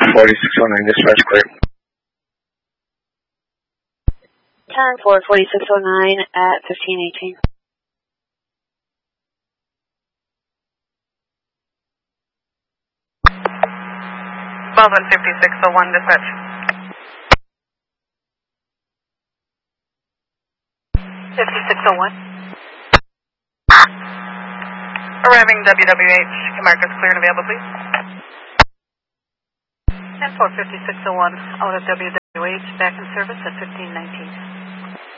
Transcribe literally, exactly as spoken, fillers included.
forty-six oh nine, dispatch clear. ten four forty-six oh nine at fifteen eighteen. Baldwin fifty-six oh one, dispatch. fifty-six oh one. Arriving W W H, Camarcus clear and available, please. ten four fifty-six oh one, out of W W H, back in service at fifteen nineteen.